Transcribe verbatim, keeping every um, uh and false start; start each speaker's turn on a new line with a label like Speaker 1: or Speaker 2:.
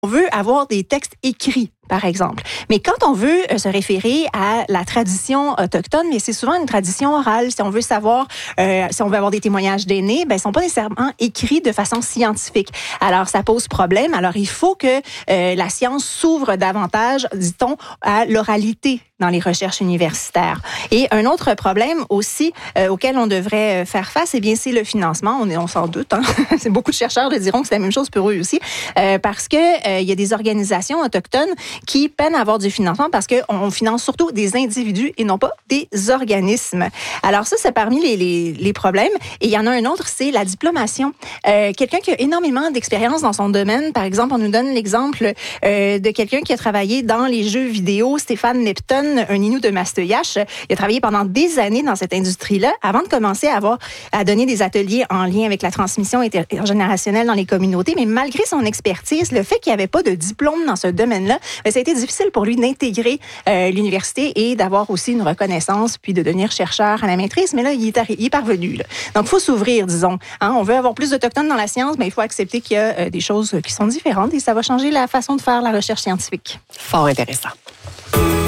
Speaker 1: veut avoir des textes écrits, par exemple. Mais quand on veut se référer à la tradition autochtone, mais c'est souvent une tradition orale. Si on veut savoir, euh, si on veut avoir des témoignages d'aînés, ben, ils sont pas nécessairement écrits de façon scientifique. Alors, ça pose problème. Alors, il faut que euh, la science s'ouvre davantage, dit-on, à l'oralité dans les recherches universitaires. Et un autre problème aussi euh, auquel on devrait faire face, eh bien, c'est le financement. On, est, on s'en doute. Hein? C'est beaucoup de chercheurs le diront que c'est la même chose pour eux aussi, euh, parce que euh, il y a des organisations autochtones qui peinent à avoir du financement parce qu'on finance surtout des individus et non pas des organismes. Alors ça, c'est parmi les, les, les problèmes. Et il y en a un autre, c'est la diplomation. Euh, quelqu'un qui a énormément d'expérience dans son domaine, par exemple, on nous donne l'exemple euh, de quelqu'un qui a travaillé dans les jeux vidéo, Stéphane Neptune, un Innu de Mastoyache. Il a travaillé pendant des années dans cette industrie-là avant de commencer à avoir à donner des ateliers en lien avec la transmission intergénérationnelle dans les communautés. Mais malgré son expertise, le fait qu'il n'y avait pas de diplôme dans ce domaine-là, ça a été difficile pour lui d'intégrer euh, l'université et d'avoir aussi une reconnaissance puis de devenir chercheur à la maîtrise. Mais là, il est, arri- il est parvenu. Là. Donc, il faut s'ouvrir, disons. Hein? On veut avoir plus d'Autochtones dans la science, mais il faut accepter qu'il y a euh, des choses qui sont différentes et ça va changer la façon de faire la recherche scientifique.
Speaker 2: Fort intéressant.